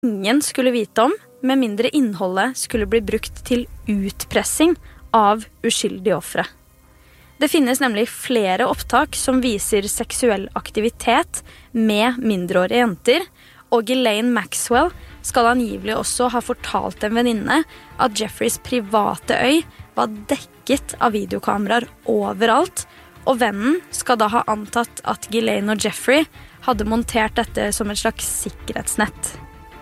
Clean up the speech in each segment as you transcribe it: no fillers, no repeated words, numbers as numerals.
ingen skulle vite om, med mindre innholdet skulle bli brukt til utpressing av uskyldige ofre. Det finnes nemlig flere opptak som viser seksuell aktivitet med mindreårige jenter, og Ghislaine Maxwell skal angivelig også ha fortalt en venninne at Jeffreys private øy var dekket av videokameraer overalt, og vennen skal da ha antatt at Ghislaine og Jeffrey hadde montert dette som et slags sikkerhetsnett.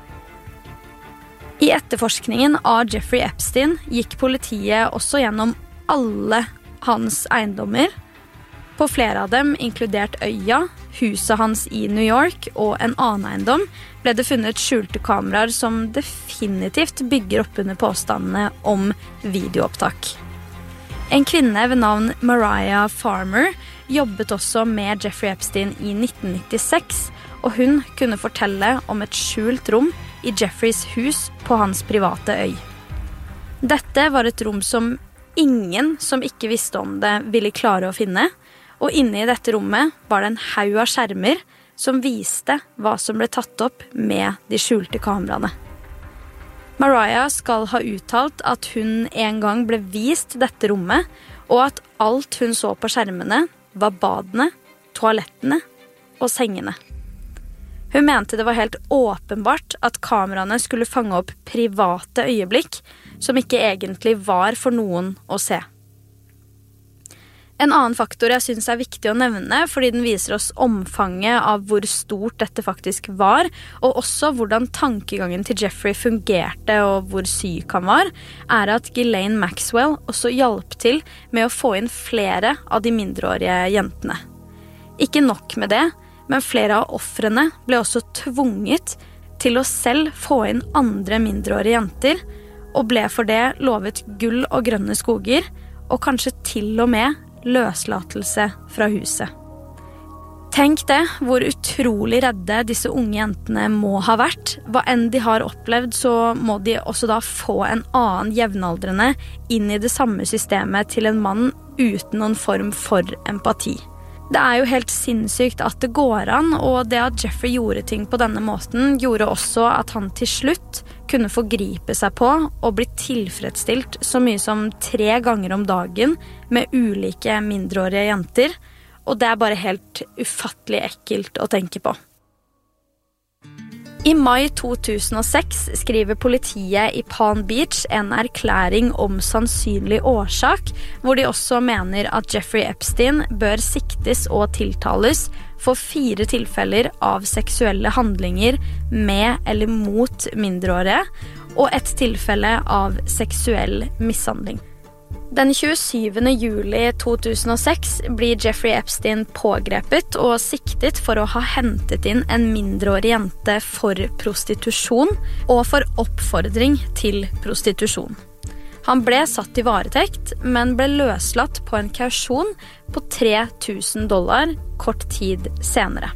I etterforskningen av Jeffrey Epstein gikk politiet også gjennom alle hans eiendommer. På flere av dem, inkludert øya, huset hans i New York og en annen eiendom, ble det funnet skjulte kameraer som definitivt bygger opp under påstandene om videoopptak. En kvinne ved navn Mariah Farmer jobbet også med Jeffrey Epstein i 1996, og hun kunne fortelle om et skjult rom i Jeffreys hus på hans private øy. Dette var et rom som ingen som ikke visste om det ville klare å finne, og inne i dette rommet var det en haug av skjermer som viste hva som ble tatt opp med de skjulte kameraene. Mariah skal ha uttalt at hun en gang ble vist dette rommet, og at alt hun så på skjermene var badene, toalettene og sengene. Hun mente det var helt åpenbart at kameraene skulle fange opp private øyeblikk som ikke egentlig var for noen å se. En annen faktor jeg synes er viktig å nevne, fordi den viser oss omfanget av hvor stort dette faktisk var, og også hvordan tankegangen til Jeffrey fungerte og hvor syk han var, er at Ghislaine Maxwell også hjalp til med å få inn flere av de mindreårige jentene. Ikke nok med det, men flere av offrene ble også tvunget til å selv få inn andre mindreårige jenter, og ble for det lovet gull og grønne skoger, og kanskje til og med løslatelse fra huset. Tenk det, hvor utrolig redde disse unge jentene må ha vært. Hva enn de har opplevd, så må de også da få en annen jevnaldrende inn i det samme systemet til en mann uten noen form for empati. Det er jo helt sinnssykt at det går an, og det at Jeffrey gjorde ting på denne måten gjorde også at han til slutt kunne forgripe seg på og bli tilfredsstilt så mye som 3 ganger om dagen med ulike mindreårige jenter, og det er bare helt ufattelig ekkelt å tenke på. I mai 2006 skriver politiet i Palm Beach en erklæring om sannsynlig årsak, hvor de også mener at Jeffrey Epstein bør siktes og tiltales for 4 tilfeller av seksuelle handlinger med eller mot mindreårige, og et tilfelle av seksuell mishandling. Den 27. juli 2006 blir Jeffrey Epstein pågrepet og siktet for å ha hentet inn en mindreårig jente for prostitusjon og for oppfordring til prostitusjon. Han ble satt i varetekt, men ble løslatt på en kausjon på $3,000 kort tid senere.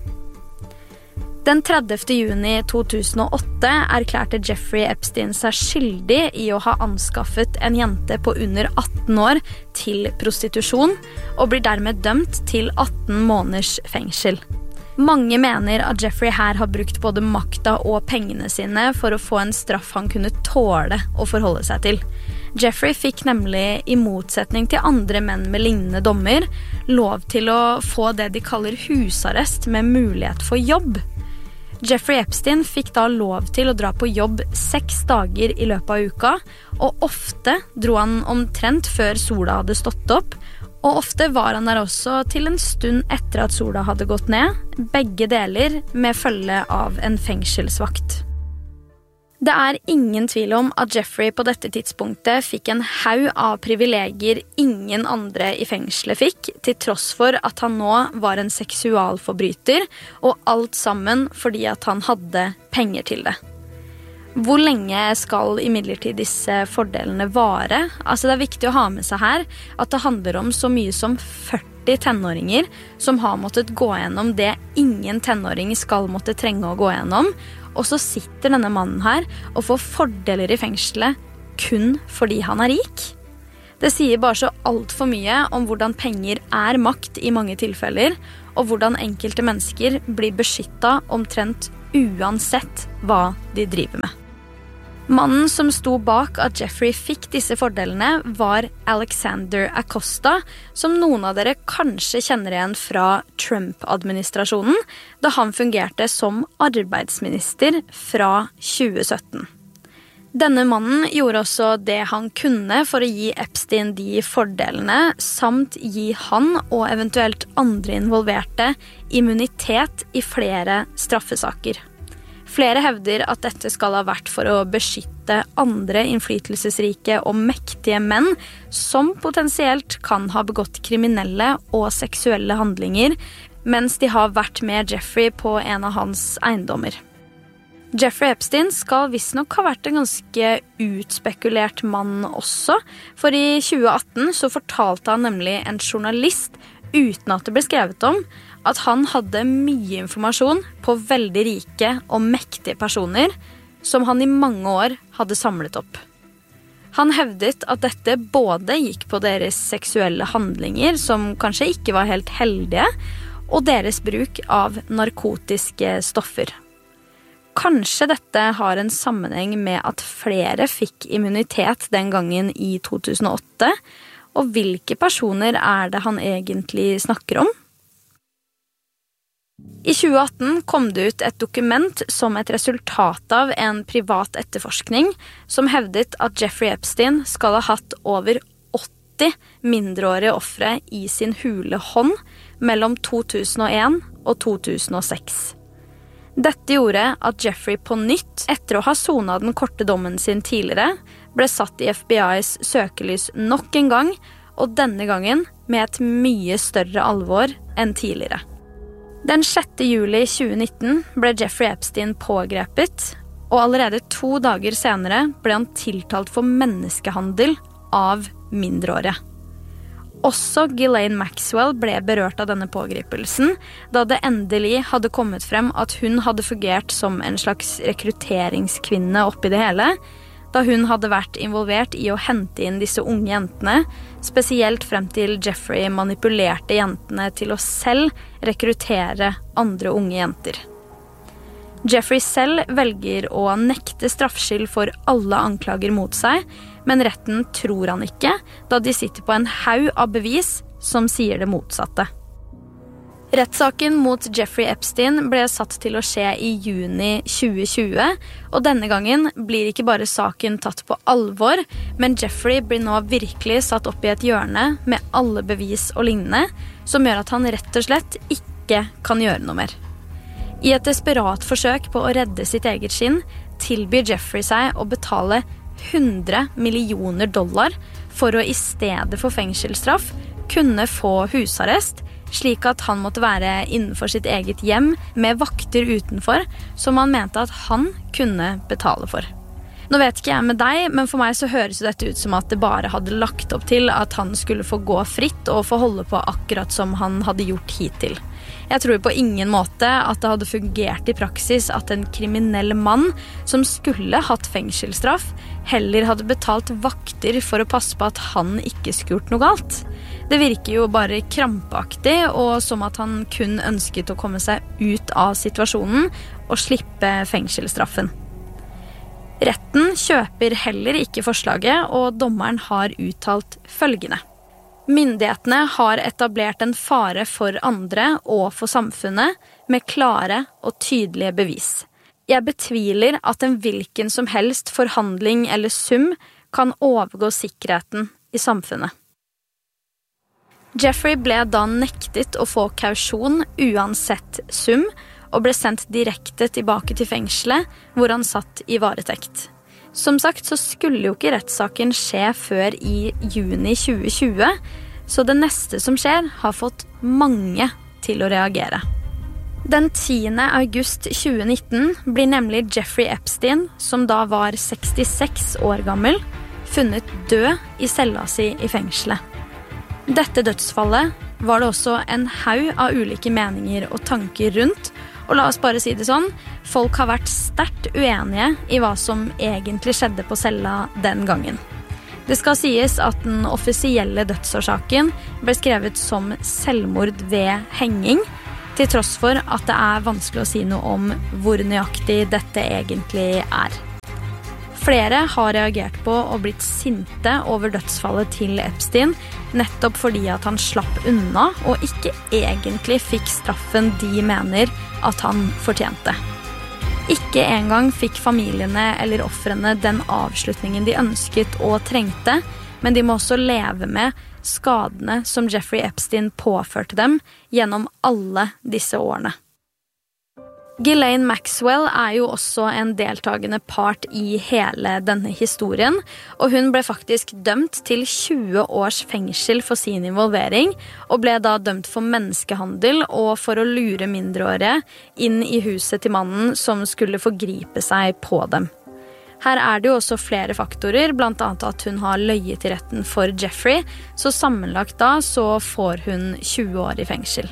Den 30. juni 2008 erklærte Jeffrey Epstein seg skyldig i å ha anskaffet en jente på under 18 år til prostitusjon, og blir dermed dømt til 18 måneders fengsel. Mange mener at Jeffrey her har brukt både makta og pengene sine for å få en straff han kunne tåle å forholde seg til. Jeffrey fikk nemlig, i motsetning til andre menn med lignende dommer, lov til å få det de kaller husarrest med mulighet for jobb. Jeffrey Epstein fikk da lov til å dra på jobb 6 dager i løpet av uka, og ofte dro han omtrent før sola hadde stått opp, og ofte var han der også til en stund etter at sola hadde gått ned, begge deler med følge av en fengselsvakt. Det er ingen tvil om at Jeffrey på dette tidspunktet fikk en haug av privilegier ingen andre i fengselet fikk, til tross for at han nå var en seksualforbryter, og alt sammen fordi at han hadde penger til det. Hvor lenge skal imidlertid disse fordelene vare? Altså det er viktig å ha med seg her at det handler om så mye som 40 tenåringer som har måttet gå gjennom det ingen tenåring skal måtte trenge å gå gjennom, og så sitter denne mannen her og får fordeler i fengselet kun fordi han er rik. Det sier bare så alt for mye om hvordan penger er makt i mange tilfeller, og hvordan enkelte mennesker blir beskyttet omtrent uansett hva de driver med. Mannen som sto bak at Jeffrey fikk disse fordelene var Alexander Acosta, som noen av dere kanskje kjenner igjen fra Trump-administrasjonen, da han fungerte som arbeidsminister fra 2017. Denne mannen gjorde også det han kunne for å gi Epstein de fordelene, samt gi han og eventuelt andre involverte immunitet i flere straffesaker. Flere hevder at dette skal ha vært for å beskytte andre innflytelsesrike og mektige menn som potensielt kan ha begått kriminelle og seksuelle handlinger mens de har vært med Jeffrey på en av hans eiendommer. Jeffrey Epstein skal visstnok ha vært en ganske utspekulert mann også, for i 2018 så fortalte han nemlig en journalist uten at det ble skrevet om at han hadde mye informasjon på veldig rike og mektige personer som han i mange år hadde samlet opp. Han hevdet at dette både gikk på deres seksuelle handlinger, som kanskje ikke var helt heldige, og deres bruk av narkotiske stoffer. Kanskje dette har en sammenheng med at flere fikk immunitet den gangen i 2008, og hvilke personer er det han egentlig snakker om? I 2018 kom det ut et dokument som et resultat av en privat etterforskning som hevdet at Jeffrey Epstein skal ha hatt over 80 mindreårige ofre i sin hule hånd mellom 2001 og 2006. Dette gjorde at Jeffrey på nytt, etter å ha sonet den korte dommen sin tidligere, ble satt i FBI's søkelys nok en gang, og denne gangen med et mye større alvor enn tidligere. Den 6. juli 2019 ble Jeffrey Epstein pågrepet, og allerede 2 dager senere ble han tiltalt for menneskehandel av mindreårige. Også Ghislaine Maxwell ble berørt av denne pågripelsen, da det endelig hadde kommet frem at hun hadde fungert som en slags rekrutteringskvinne oppi det hele, da hun hadde vært involvert i å hente inn disse unge jentene, spesielt frem til Jeffrey manipulerte jentene til å selv rekruttere andre unge jenter. Jeffrey selv velger å nekte straffskyld for alle anklager mot seg, men retten tror han ikke, da de sitter på en haug av bevis som sier det motsatte. Rettssaken mot Jeffrey Epstein ble satt til å skje i juni 2020, og denne gangen blir ikke bare saken tatt på alvor, men Jeffrey blir nå virkelig satt opp i et hjørne med alle bevis og lignende, som gjør at han rett og slett ikke kan gjøre noe mer. I et desperat forsøk på å redde sitt eget skinn, tilbyr Jeffrey seg å betale $100 millioner for å i stedet for fengselsstraff kunne få husarrest, slik at han måtte være innenfor sitt eget hjem med vakter utenfor, som han mente at han kunne betale for. Nå vet ikke jeg med deg, men for meg så høres dette ut som at det bare hadde lagt opp til at han skulle få gå fritt og få holde på akkurat som han hadde gjort hittil. Jeg tror på ingen måte at det hadde fungert i praksis at en kriminell mann som skulle hatt fengselsstraff heller hadde betalt vakter for å passe på at han ikke skulle gjort noe galt. Det virker jo bare krampaktig og som at han kun ønsket å komme seg ut av situasjonen og slippe fengselsstraffen. Retten kjøper heller ikke forslaget, og dommeren har uttalt følgende. Myndighetene har etablert en fare for andre og for samfunnet med klare og tydelige bevis. Jeg betviler at en hvilken som helst forhandling eller sum kan overgå sikkerheten i samfunnet. Jeffrey ble da nektet å få kausjon uansett sum, og ble sendt direkte tilbake til fengselet, hvor han satt i varetekt. Som sagt så skulle jo ikke rettssaken skje før i juni 2020, så det neste som skjer har fått mange til å reagere. Den 10. august 2019 blir nemlig Jeffrey Epstein, som da var 66 år gammel, funnet død i cella si i fengselet. Dette dødsfallet var det også en haug av ulike meninger og tanker rundt, og la oss bare si det sånn, folk har vært sterkt uenige i hva som egentlig skjedde på cella den gangen. Det skal sies at den offisielle dødsårsaken ble skrevet som selvmord ved henging, til tross for at det vanskelig å si noe om hvor nøyaktig dette egentlig Flere har reagert på og blitt sinte over dødsfallet til Epstein, nettopp fordi at han slapp unna og ikke egentlig fikk straffen de mener at han fortjente. Ikke engang fikk familiene eller ofrene den avslutningen de ønsket og trengte, men de må også leve med skadene som Jeffrey Epstein påførte dem gjennom alle disse årene. Ghislaine Maxwell jo også en deltagende part i hele denne historien, og hun ble faktisk dømt til 20 års fengsel for sin involvering, og ble da dømt for menneskehandel og for å lure mindreårige inn i huset til mannen som skulle forgripe seg på dem. Her det jo også flere faktorer, blant annet at hun har løyet i retten for Jeffrey, så sammenlagt da så får hun 20 år i fengsel.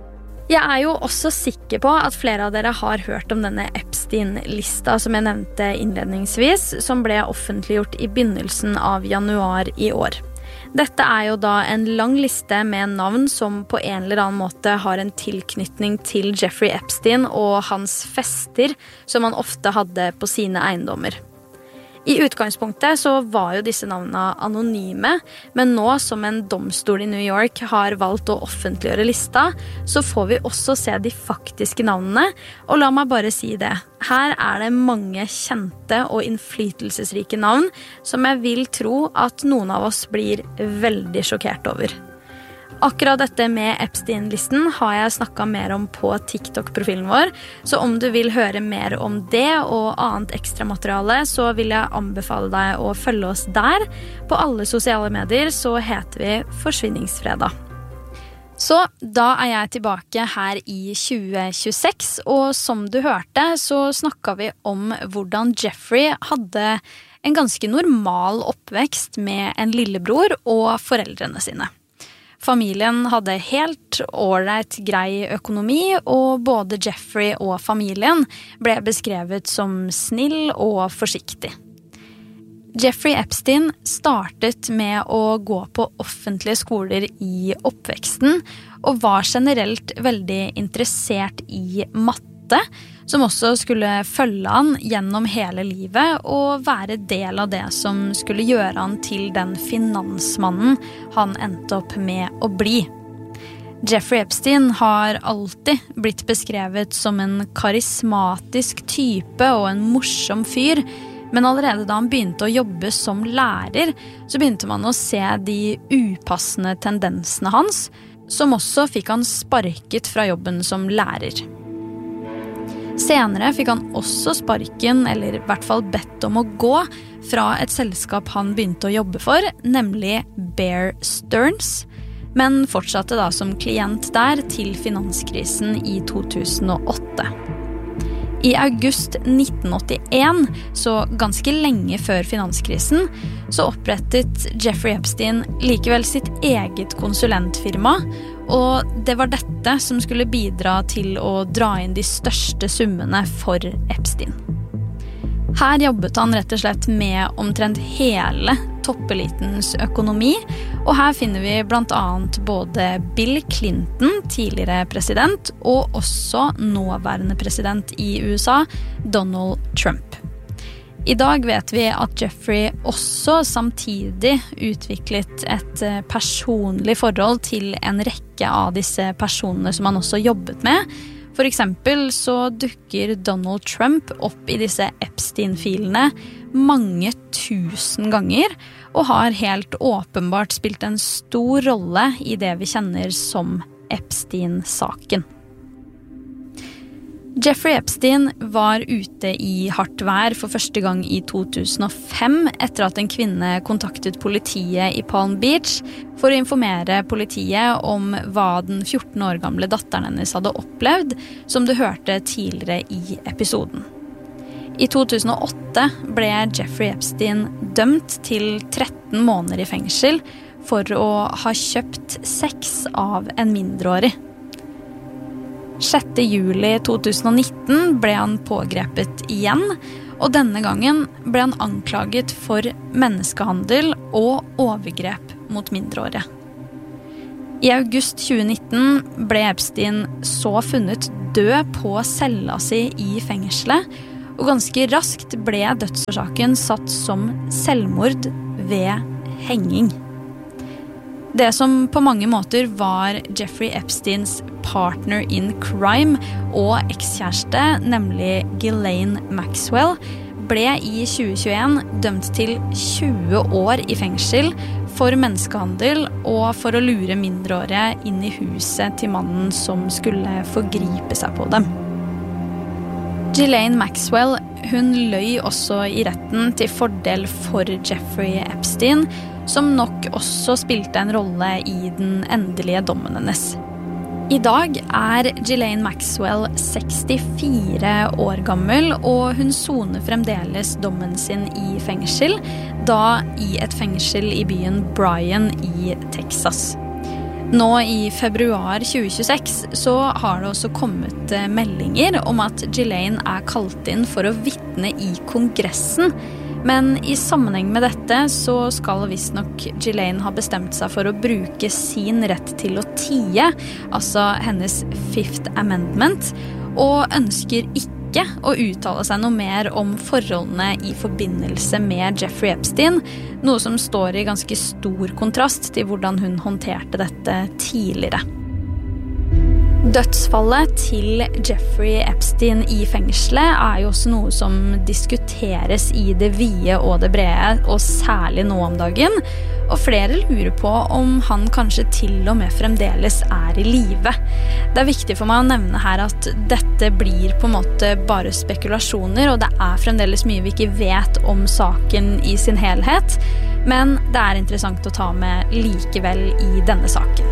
Jeg jo også sikker på at flere av dere har hørt om denne Epstein-lista som jeg nevnte innledningsvis, som ble offentliggjort i begynnelsen av januar i år. Dette jo da en lang liste med navn som på en eller annen måte har en tilknytning til Jeffrey Epstein og hans fester som han ofte hadde på sine eiendommer. I utgangspunktet så var jo disse navnene anonyme, men nå som en domstol i New York har valgt å offentliggjøre lista, så får vi også se de faktiske navnene, og la meg bare si det. Her det mange kjente og innflytelsesrike navn som jeg vil tro at noen av oss blir veldig sjokkert over. Akkurat dette med Epstein-listen har jeg snakket mer om på TikTok-profilen vår, så om du vil høre mer om det og annet ekstra materiale, så vil jeg anbefale deg å følge oss der. På alle sosiale medier så heter vi Forsvinningsfredag. Så da jeg tilbake her i 2026, og som du hørte så snakket vi om hvordan Jeffrey hadde en ganske normal oppvekst med en lillebror og foreldrene sine. Familien hadde helt ålreit grei økonomi, og både Jeffrey og familien ble beskrevet som snill og forsiktig. Jeffrey Epstein startet med å gå på offentlige skoler i oppveksten, og var generelt veldig interessert i matte, som også skulle følge han gjennom hele livet og være del av det som skulle gjøre han til den finansmannen han endte opp med å bli. Jeffrey Epstein har alltid blitt beskrevet som en karismatisk type og en morsom fyr, men allerede da han begynte å jobbe som lærer, så begynte man å se de upassende tendensene hans, som også fikk han sparket fra jobben som lærer. Senere fikk han også sparken, eller i hvert fall bedt om å gå, fra et selskap han begynte å jobbe for, nemlig Bear Stearns, men fortsatte da som klient der til finanskrisen i 2008. I august 1981, så ganske lenge før finanskrisen, så opprettet Jeffrey Epstein likevel sitt eget konsulentfirma, og det var dette som skulle bidra til å dra inn de største summene for Epstein. Her jobbet han rett og slett med omtrent hele toppelitens økonomi, og her finner vi blant annet både Bill Clinton, tidligere president, og også nåværende president i USA, Donald Trump. I dag vet vi at Jeffrey også samtidig utviklet et personlig forhold til en rekke av disse personene som han også jobbet med. For eksempel så dukker Donald Trump opp i disse Epstein-filene mange tusen ganger, og har helt åpenbart spilt en stor rolle i det vi kjenner som Epstein-saken. Jeffrey Epstein var ute i hardt vær for første gang i 2005 etter at en kvinne kontaktet politiet i Palm Beach for å informere politiet om hva den 14 år gamle datteren hennes hadde opplevd, som du hørte tidligere i episoden. I 2008 ble Jeffrey Epstein dømt til 13 måneder i fengsel for å ha kjøpt sex av en mindreårig. 6. juli 2019 ble han pågrepet igjen, og denne gangen ble han anklaget for menneskehandel og overgrep mot mindreårige. I august 2019 ble Epstein så funnet død på cella si I fengselet, og ganske raskt ble dødsårsaken satt som selvmord ved henging. Det som på mange måter var Jeffrey Epsteins partner in crime og ekskjæreste, nemlig Ghislaine Maxwell, ble I 2021 dømt til 20 år I fengsel for menneskehandel og for å lure mindreårige inn I huset til mannen som skulle forgripe seg på dem. Ghislaine Maxwell, hun løy også I retten til fordel for Jeffrey Epstein, som nok også spilte en rolle I den endelige dommen hennes. I dag Ghislaine Maxwell 64 år gammel, og hun soner fremdeles dommen sin I fengsel, da I et fengsel I byen Bryan I Texas. Nå I februar 2026 så har det også kommet meldinger om at Ghislaine kalt inn for å vitne I Kongressen, men I sammenheng med dette så skal visst nok Ghislaine ha bestemt seg for å bruke sin rett til å tie, altså hennes Fifth Amendment, og ønsker ikke å uttale seg noe mer om forholdene I forbindelse med Jeffrey Epstein, noe som står I ganske stor kontrast til hvordan hun håndterte dette tidligere. Dødsfallet til Jeffrey Epstein I fengselet jo også noe som diskuteres I det vide og det brede, og særlig nå om dagen, og flere lurer på om han kanskje til og med fremdeles I live. Det viktig for meg å nevne her at dette blir på en måte bare spekulasjoner, og det fremdeles mye vi ikke vet om saken I sin helhet, men det interessant å ta med likevel I denne saken.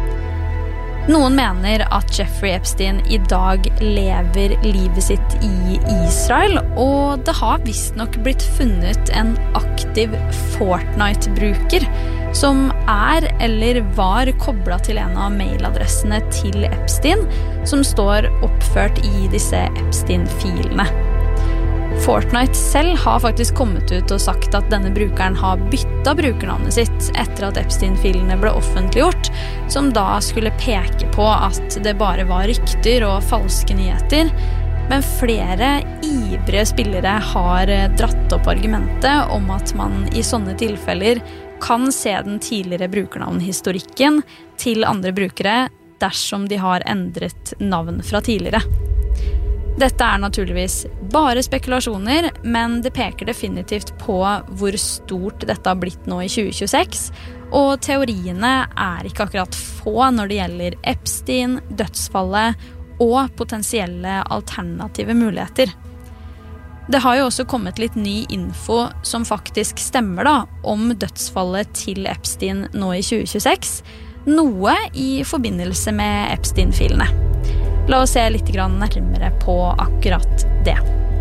Noen mener at Jeffrey Epstein I dag lever livet sitt I Israel, og det har visst nok blitt funnet en aktiv Fortnite-bruker som eller var koblet til en av mailadressene til Epstein, som står oppført I disse Epstein-filene. Fortnite selv har faktisk kommet ut og sagt at denne brukeren har byttet brukernavnet sitt etter at Epstein-filene ble offentliggjort, som da skulle peke på at det bare var rykter og falske nyheter. Men flere ivrige spillere har dratt opp argumentet om at man I sånne tilfeller kan se den tidligere brukernavnhistorikken til andre brukere dersom de har endret navn fra tidligere. Dette naturligvis bare spekulasjoner, men det peker definitivt på hvor stort dette har blitt nå I 2026, og teoriene ikke akkurat få når det gjelder Epstein, dødsfallet og potensielle alternative muligheter. Det har jo også kommet litt ny info som faktisk stemmer da, om dødsfallet til Epstein nå I 2026, noe I forbindelse med Epstein-filene. La oss se litt nærmere på akkurat det.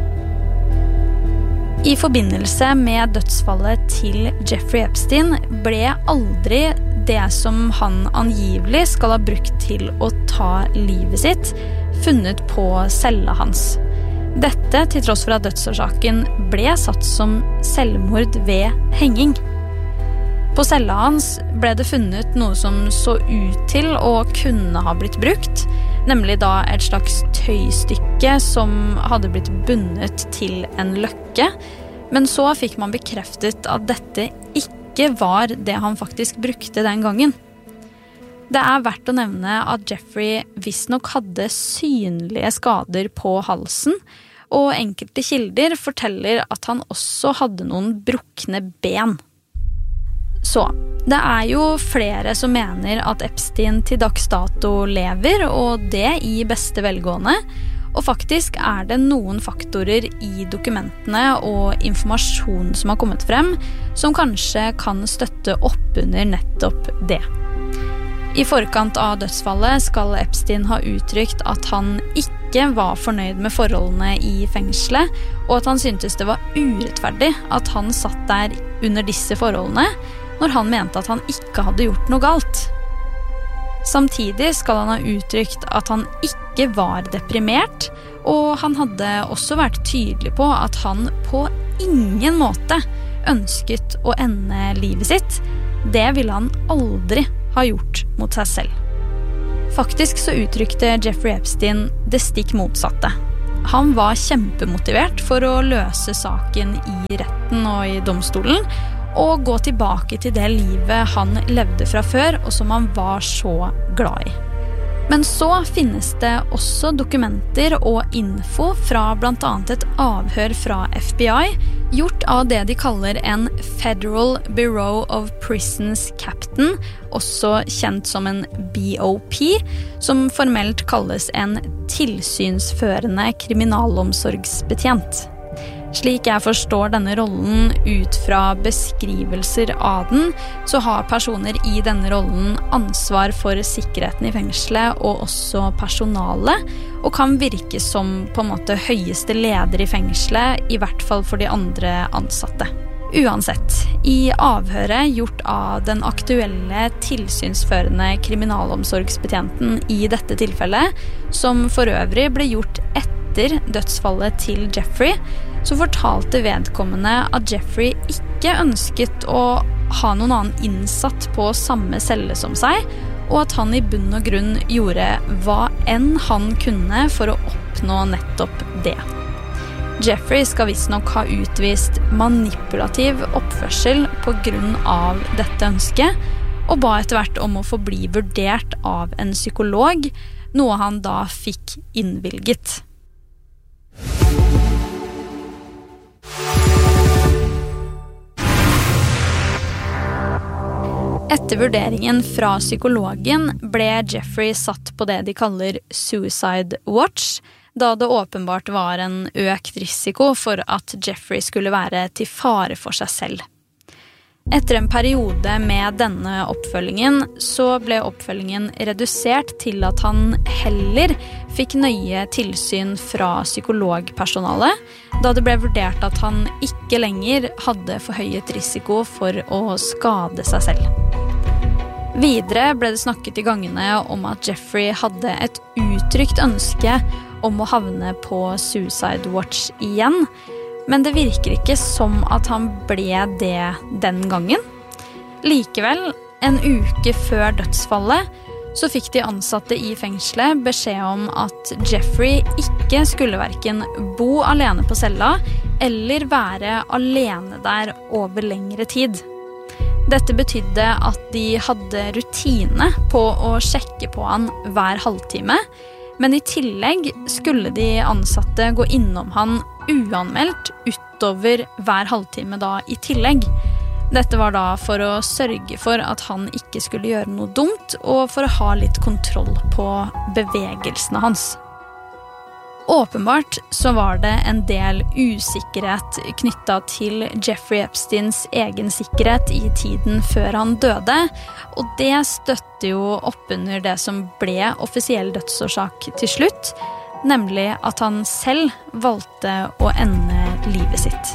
I forbindelse med dødsfallet til Jeffrey Epstein ble aldri det som han angivelig skal ha brukt til å ta livet sitt, funnet på cella hans. Dette til tross for at dødsårsaken ble satt som selvmord ved henging. På cella hans ble det funnet noe som så ut til å kunne ha blitt brukt, nemlig da et slags tøystykke som hadde blitt bundet til en løkke, men så fikk man bekreftet at dette ikke var det han faktisk brukte den gangen. Det verdt å nevne at Jeffrey visst nok hadde synlige skader på halsen, og enkelte kilder forteller at han også hadde noen brukne ben. Så, det jo flere som mener at Epstein til dags dato lever, og det I beste velgående, og faktisk det noen faktorer I dokumentene og informasjon som har kommet frem, som kanskje kan støtte opp under nettopp det. I forkant av dødsfallet skal Epstein ha uttrykt at han ikke var fornøyd med forholdene I fengselet, og at han syntes det var urettferdig at han satt der under disse forholdene, når han mente at han ikke hadde gjort noe galt. Samtidig skal han ha uttrykt at han ikke var deprimert, og han hadde også vært tydelig på at han på ingen måte ønsket å ende livet sitt. Det ville han aldri har gjort mot seg selv. Faktisk så uttrykte Jeffrey Epstein det stikk motsatte. Han var kjempemotivert for å løse saken i retten og i domstolen, og gå tilbake til det livet han levde fra før, og som han var så glad i. Men så finnes det også dokumenter og info fra blant annet et avhør fra FBI, gjort av det de kaller en Federal Bureau of Prisons Captain, også kjent som en BOP, som formelt kalles en tilsynsførende kriminalomsorgsbetjent. Slik jeg forstår denne rollen ut fra beskrivelser av den, så har personer i denne rollen ansvar for sikkerheten i fengselet og også personalet, og kan virke som på en måte høyeste leder i fengselet, i hvert fall for de andre ansatte. Uansett, i avhøret gjort av den aktuelle tilsynsførende kriminalomsorgsbetjenten i dette tilfellet, som for øvrig ble gjort etter dødsfallet til Jeffrey, så fortalte vedkommende at Jeffrey ikke ønsket å ha noen annen innsatt på samme celle som seg, og at han i bunn og grunn gjorde hva enn han kunne for å oppnå nettopp det. Jeffrey skal visstnok ha utvist manipulativ oppførsel på grunn av dette ønsket, og ba etter hvert om å få bli vurdert av en psykolog, noe han da fikk innvilget. Etter vurderingen fra psykologen ble Jeffrey satt på det de kaller suicide watch, da det åpenbart var en økt risiko for at Jeffrey skulle være til fare for seg selv. Etter en periode med denne oppfølgingen, så ble oppfølgingen redusert til at han heller fikk nøye tilsyn fra psykologpersonalet, da det ble vurdert at han ikke lenger hadde forhøyet risiko for å skade seg selv. Videre ble det snakket i gangene om at Jeffrey hadde et uttrykt ønske om å havne på suicide watch igjen, men det virker ikke som at han ble det den gangen. Likevel, en uke før dødsfallet, så fikk de ansatte i fengselet beskjed om at Jeffrey ikke skulle hverken bo alene på cella eller være alene der over lengre tid. Dette betydde at de hadde rutine på å sjekke på han hver halvtime, men i tillegg skulle de ansatte gå innom han uanmeldt utover hver halvtime da i tillegg. Dette var da for å sørge for at han ikke skulle gjøre noe dumt, og for å ha litt kontroll på bevegelsene hans. Åpenbart så var det en del usikkerhet knyttet til Jeffrey Epsteins egen sikkerhet i tiden før han døde, og det støtter jo opp under det som ble offisiell dødsårsak til slutt, nemlig at han selv valgte å ende livet sitt.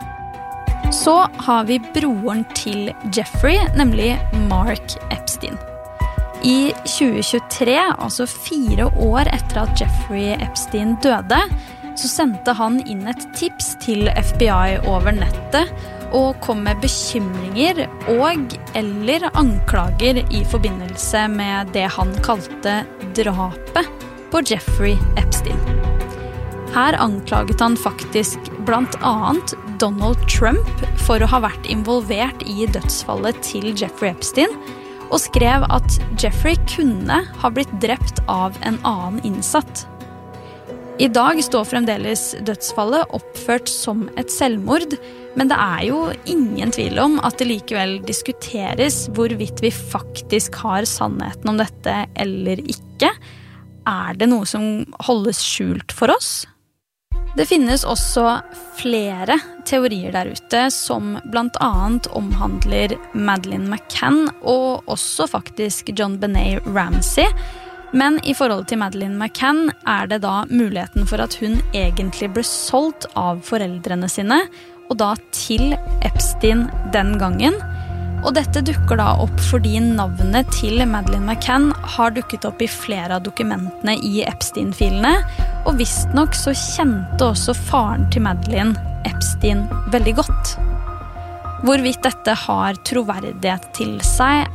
Så har vi broren til Jeffrey, nemlig Mark Epstein. I 2023, altså 4 år etter at Jeffrey Epstein døde, så sendte han inn et tips til FBI over nettet og kom med bekymringer og eller anklager i forbindelse med det han kalte drapet på Jeffrey Epstein. Her anklaget han faktisk blant annet Donald Trump for å ha vært involvert i dødsfallet til Jeffrey Epstein, og skrev at Jeffrey kunne ha blitt drept av en annen innsatt. I dag står fremdeles dødsfallet oppført som et selvmord, men det er jo ingen tvil om at det likevel diskuteres hvorvidt vi faktisk har sannheten om dette eller ikke. Er det noe som holdes skjult for oss? Det finnes også flere teorier der ute som blant annet omhandler Madeleine McCann og også faktisk JonBenét Ramsey. Men i forhold til Madeleine McCann er det da muligheten for at hun egentlig ble solgt av foreldrene sine, og da til Epstein den gangen. Og dette dukker da opp fordi navnet til Madeleine McCann har dukket opp i flere av dokumentene i Epstein-filene, og visstnok så kjente også faren til Madeleine Epstein veldig godt. Hvorvidt dette har troverdighet til seg er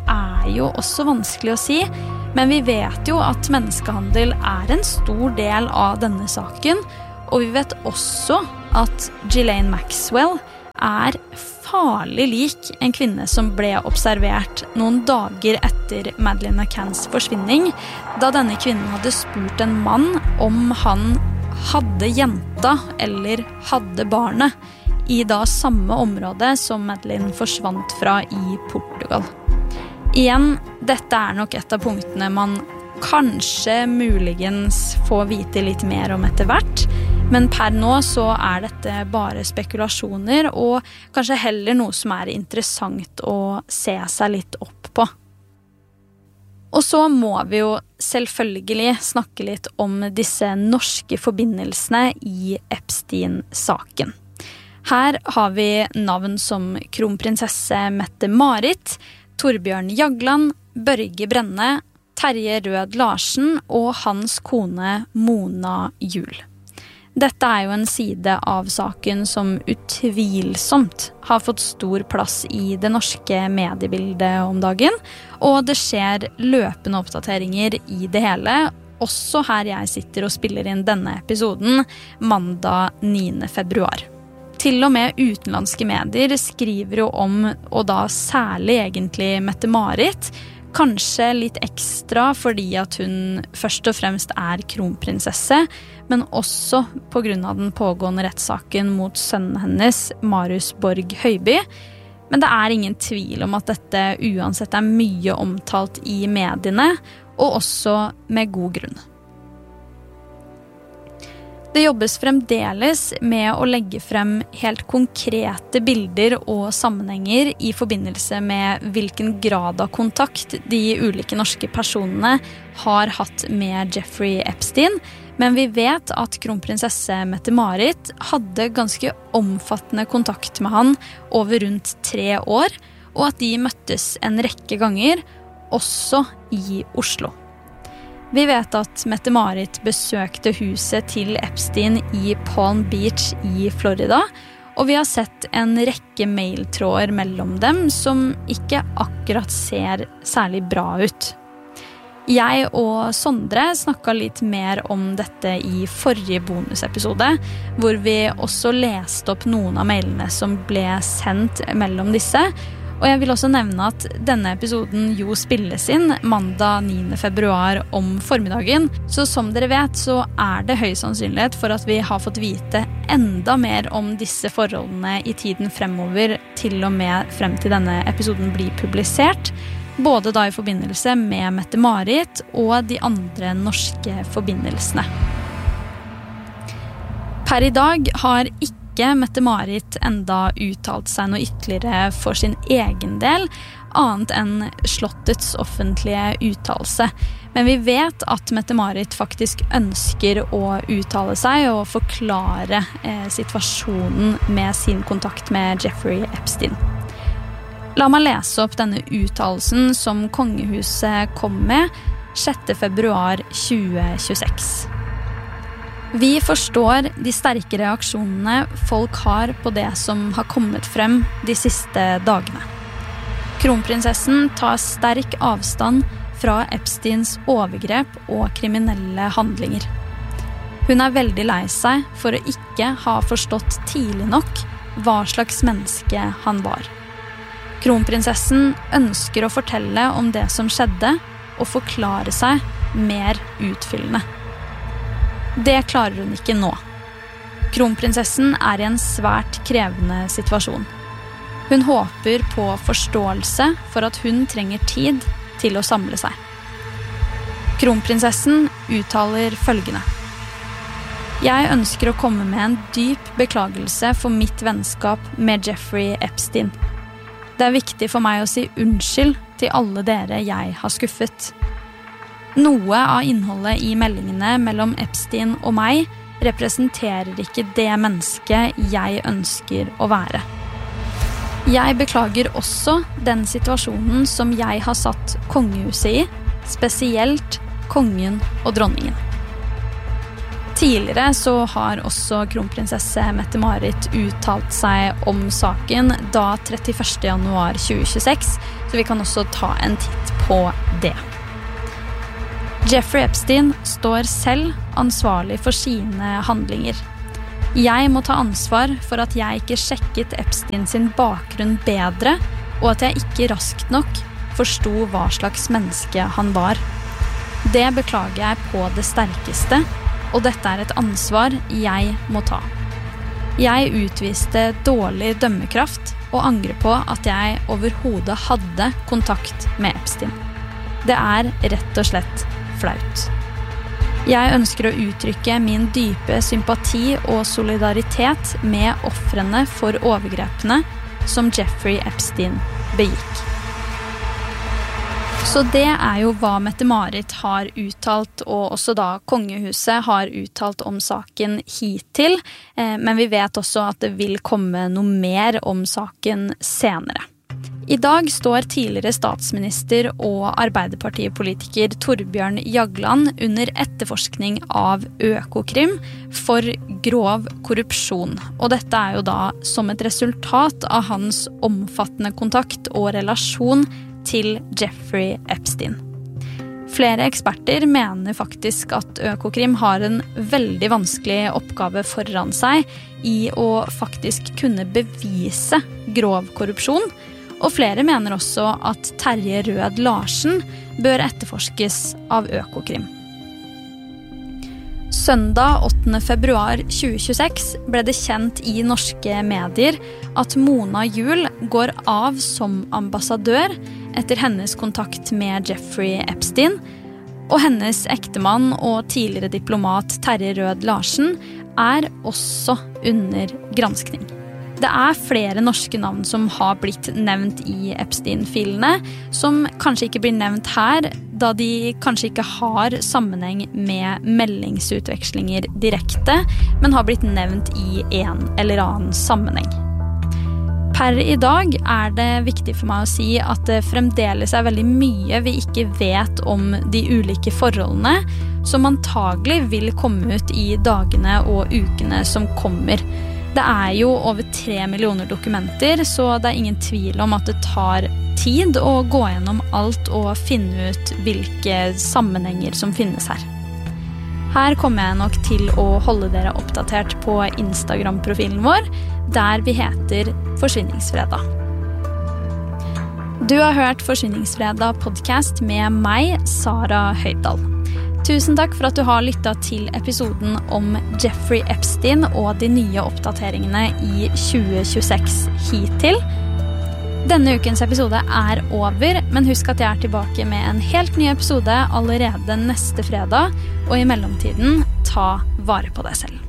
jo også vanskelig å si, men vi vet jo at menneskehandel en stor del av denne saken, og vi vet også at Ghislaine Maxwell farlig lik en kvinne som ble observert noen dager etter Madeleine McCanns forsvinning, da denne kvinnen hadde spurt en mann om han hadde jenta eller hadde barnet i da samme område som Madeleine forsvant fra i Portugal. Igjen, dette nok et av punktene man kanskje muligens får vite litt mer om etter hvert, men per nå så dette bare spekulasjoner, og kanskje heller noe som interessant å se seg litt opp på. Og så må vi jo selvfølgelig snakke litt om disse norske forbindelsene i Epstein-saken. Her har vi navn som kronprinsesse Mette-Marit, Torbjørn Jagland, Børge Brenne, Terje Rød Larsen og hans kone Mona Juel. Dette jo en side av saken som utvilsomt har fått stor plass i det norske mediebildet om dagen, og det skjer løpende oppdateringer i det hele, også her jeg sitter og spiller inn denne episoden, mandag 9. februar. Til og med utenlandske medier skriver jo om, og da særlig egentlig Mette-Marit, kanskje litt ekstra fordi at hun først og fremst kronprinsesse, men også på grunn av den pågående rettssaken mot sønnen hennes, Marius Borg Høiby. Men det ingen tvil om at dette uansett mye omtalt i mediene, og også med god grunn. Det jobbes fremdeles med å legge frem helt konkrete bilder og sammenhenger i forbindelse med hvilken grad av kontakt de ulike norske personene har hatt med Jeffrey Epstein, men vi vet at kronprinsesse Mette-Marit hadde ganske omfattende kontakt med han over rundt 3 år, og at de møttes en rekke ganger, også i Oslo. Vi vet at Mette-Marit besøkte huset til Epstein i Palm Beach i Florida, og vi har sett en rekke mailtråder mellom dem som ikke akkurat ser særlig bra ut. Jeg og Sondre snakket litt mer om dette i forrige bonusepisode, hvor vi også leste opp noen av mailene som ble sendt mellom disse, og jeg vil også nevne at denne episoden jo spilles inn mandag 9. februar om formiddagen, så som dere vet så det høy sannsynlighet for at vi har fått vite enda mer om disse forholdene i tiden fremover, til og med frem til denne episoden blir publisert, både da i forbindelse med Mette-Marit og de andre norske forbindelsene. Per i dag har ikke Mette-Marit enda uttalt seg noe ytterligere for sin egen del, annet enn slottets offentlige uttalelse. Men vi vet at Mette-Marit faktisk ønsker å uttale seg og forklare situasjonen med sin kontakt med Jeffrey Epstein. La meg lese opp denne uttalelsen som kongehuset kom med 6. februar 2026. Vi forstår de sterke reaksjonene folk har på det som har kommet frem de siste dagene. Kronprinsessen tar sterk avstand fra Epsteins overgrep og kriminelle handlinger. Hun veldig lei seg for å ikke ha forstått tidlig nok hva slags menneske han var. Kronprinsessen ønsker å fortelle om det som skjedde og forklare seg mer utfyllende. Det klarer hun ikke nå. Kronprinsessen i en svært krevende situasjon. Hun håper på forståelse for at hun trenger tid til å samle seg. Kronprinsessen uttaler følgende: Jeg ønsker å komme med en dyp beklagelse for mitt vennskap med Jeffrey Epstein. Det viktig for meg å si unnskyld til alle dere jeg har skuffet. Noe av innholdet i meldingene mellom Epstein og meg representerer ikke det mennesket jeg ønsker å være. Jeg beklager også den situasjonen som jeg har satt kongehuset i, spesielt kongen og dronningen. Tidligere så har også kronprinsesse Mette-Marit uttalt seg om saken da 31. januar 2026, så vi kan også ta en titt på det. Jeffrey Epstein står selv ansvarlig for sine handlinger. Jeg må ta ansvar for at jeg ikke sjekket Epstein sin bakgrunn bedre, og at jeg ikke raskt nok forsto hva slags menneske han var. Det beklager jeg på det sterkeste, og dette et ansvar jeg må ta. Jeg utviste dårlig dømmekraft og angrer på at jeg overhodet hadde kontakt med Epstein. Det rett og slett flaut. Jeg ønsker å uttrykke min dype sympati og solidaritet med ofrene for overgrepene som Jeffrey Epstein begikk. Så det jo hva Mette-Marit har uttalt, og også da kongehuset har uttalt om saken hittil, men vi vet også at det vil komme noe mer om saken senere. I dag står tidligere statsminister og Arbeiderpartipolitiker Torbjørn Jagland under etterforskning av Økokrim for grov korrupsjon. Og dette jo da som et resultat av hans omfattende kontakt og relasjon til Jeffrey Epstein. Flere eksperter mener faktisk at Økokrim har en veldig vanskelig oppgave foran seg i å faktisk kunne bevise grov korrupsjon, og flere mener også at Terje Rød Larsen bør etterforskes av Økokrim. Søndag 8. februar 2026 ble det kjent i norske medier at Mona Juul går av som ambassadør etter hennes kontakt med Jeffrey Epstein, og hennes ektemann og tidligere diplomat Terje Rød Larsen også under granskning. Det flere norske navn som har blitt nevnt i Epstein-filene, som kanskje ikke blir nevnt her, da de kanskje ikke har sammenheng med meldingsutvekslinger direkte, men har blitt nevnt i en eller annen sammenheng. Per i dag det viktig for meg å si at det fremdeles veldig mye vi ikke vet om de ulike forholdene, som antagelig vil komme ut i dagene og ukene som kommer. Det jo over 3 millioner dokumenter, så det ingen tvil om at det tar tid å gå gjennom alt og finne ut hvilke sammenhenger som finnes her. Her kommer jeg nok til å holde dere oppdatert på Instagram-profilen vår, der vi heter Forsvinningsfredag. Du har hørt Forsvinningsfredag podcast med meg, Sara Høydal. Tusen takk for at du har lyttet til episoden om Jeffrey Epstein og de nye oppdateringene i 2026 hittil. Denne ukens episode over, men husk at jeg tilbake med en helt ny episode allerede neste fredag, og i mellomtiden, ta vare på deg selv.